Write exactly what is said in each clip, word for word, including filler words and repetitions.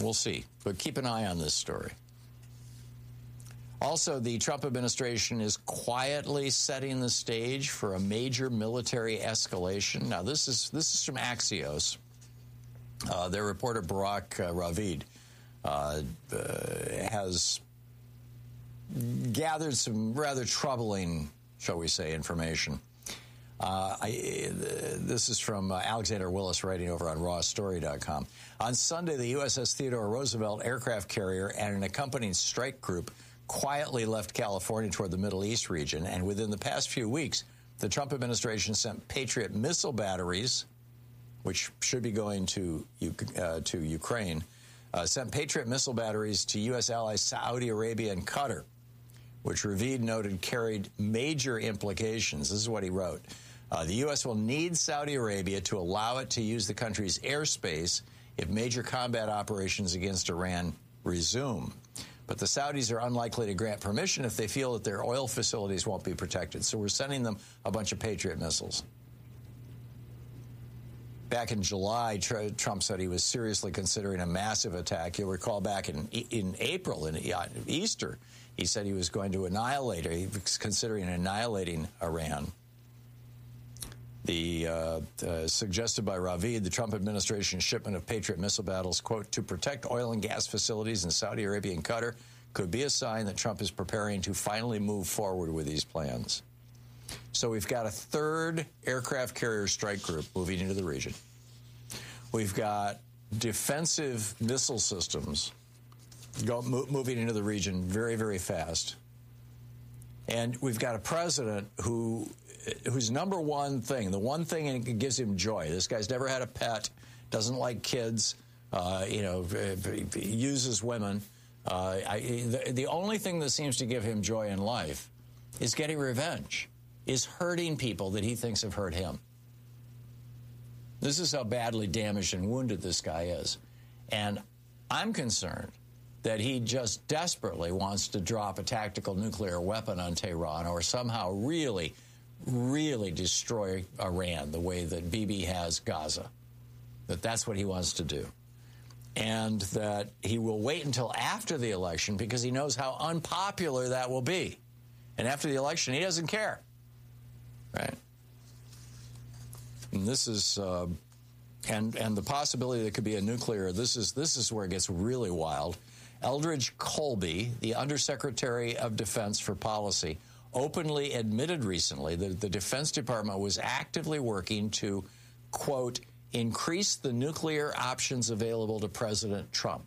We'll see. But keep an eye on this story. Also, the Trump administration is quietly setting the stage for a major military escalation. Now, this is this is from Axios. Uh, their reporter, Barak uh, Ravid, uh, uh, has gathered some rather troubling, shall we say, information. Uh, I, this is from uh, Alexander Willis writing over on raw story dot com. On Sunday, the U S S Theodore Roosevelt aircraft carrier and an accompanying strike group quietly left California toward the Middle East region, and within the past few weeks, the Trump administration sent Patriot missile batteries, which should be going to uh, to Ukraine, uh, sent Patriot missile batteries to U S allies Saudi Arabia and Qatar, which Ravid noted carried major implications. This is what he wrote. Uh, the U S will need Saudi Arabia to allow it to use the country's airspace if major combat operations against Iran resume. But the Saudis are unlikely to grant permission if they feel that their oil facilities won't be protected. So we're sending them a bunch of Patriot missiles. Back in July, Trump said he was seriously considering a massive attack. You'll recall back in in April, in Easter, he said he was going to annihilate, or he was considering annihilating Iran. The uh, uh, suggested by Ravid, the Trump administration's shipment of Patriot missile battles, quote, to protect oil and gas facilities in Saudi Arabia and Qatar could be a sign that Trump is preparing to finally move forward with these plans. So we've got a third aircraft carrier strike group moving into the region. We've got defensive missile systems go, mo- moving into the region very, very fast. And we've got a president who, whose number one thing, the one thing that gives him joy, this guy's never had a pet, doesn't like kids, uh, you know, uses women. Uh, I, the, the only thing that seems to give him joy in life is getting revenge, is hurting people that he thinks have hurt him. This is how badly damaged and wounded this guy is. And I'm concerned that he just desperately wants to drop a tactical nuclear weapon on Tehran or somehow really, really destroy Iran the way that Bibi has Gaza. That that's what he wants to do. And that he will wait until after the election because he knows how unpopular that will be. And after the election, he doesn't care. Right? And this is, uh, and and the possibility that could be a nuclear, this is this is where it gets really wild. Eldridge Colby, the Undersecretary of Defense for Policy, openly admitted recently that the Defense Department was actively working to, quote, increase the nuclear options available to President Trump.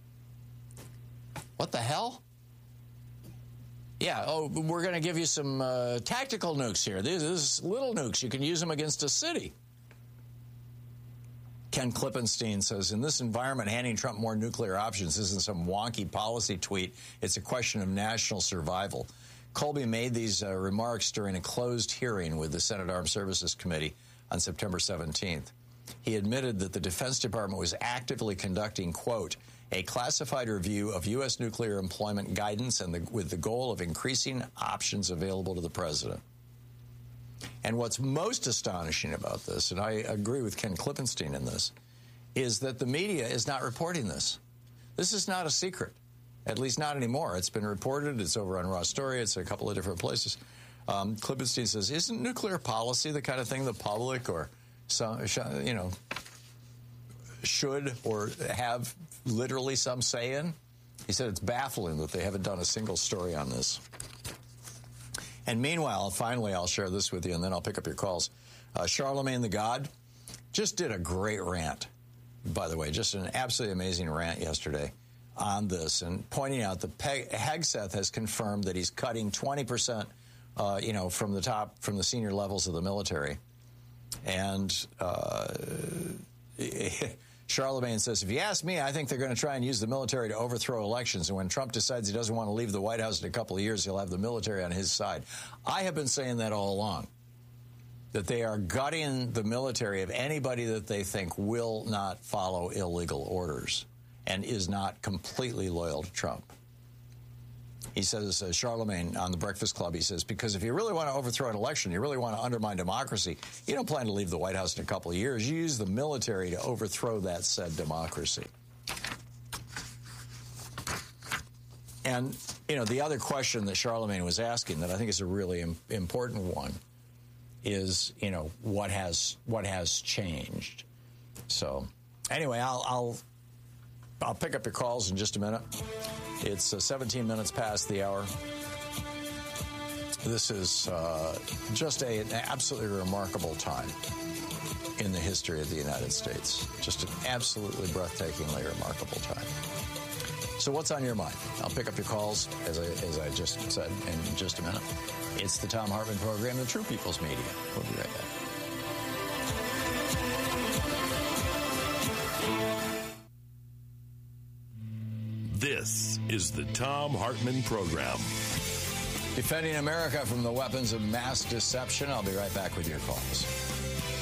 What the hell? Yeah, oh, we're going to give you some uh, tactical nukes here. These are little nukes. You can use them against a city. Ken Klippenstein says, in this environment, handing Trump more nuclear options isn't some wonky policy tweet. It's a question of national survival. Colby made these uh, remarks during a closed hearing with the Senate Armed Services Committee on September seventeenth. He admitted that the Defense Department was actively conducting, quote, a classified review of U S nuclear employment guidance and the, with the goal of increasing options available to the president. And what's most astonishing about this, and I agree with Ken Klippenstein in this, is that the media is not reporting this. This is not a secret, at least not anymore. It's been reported. It's over on Raw Story. It's a couple of different places. Um, Klippenstein says, isn't nuclear policy the kind of thing the public or some, you know, should or have literally some say in? He said it's baffling that they haven't done a single story on this. And meanwhile, finally, I'll share this with you, and then I'll pick up your calls. Uh, Charlemagne the God just did a great rant, by the way, just an absolutely amazing rant yesterday on this, and pointing out that Peg- Hegseth has confirmed that he's cutting twenty percent, uh, you know, from the top, from the senior levels of the military. And uh, Charlemagne says, if you ask me, I think they're going to try and use the military to overthrow elections. And when Trump decides he doesn't want to leave the White House in a couple of years, he'll have the military on his side. I have been saying that all along, that they are gutting the military of anybody that they think will not follow illegal orders and is not completely loyal to Trump. He says, uh, Charlemagne on the Breakfast Club, he says, because if you really want to overthrow an election, you really want to undermine democracy, you don't plan to leave the White House in a couple of years. You use the military to overthrow that said democracy. And, you know, the other question that Charlemagne was asking that I think is a really im- important one is, you know, what has what has changed. So, anyway, I'll I'll, I'll pick up your calls in just a minute. It's uh, seventeen minutes past the hour. This is uh, just a, an absolutely remarkable time in the history of the United States. Just an absolutely breathtakingly remarkable time. So what's on your mind? I'll pick up your calls, as I, as I just said, in just a minute. It's the Thom Hartmann Program, the True People's Media. We'll be right back. This is the Thom Hartmann Program. Defending America from the weapons of mass deception. I'll be right back with your calls.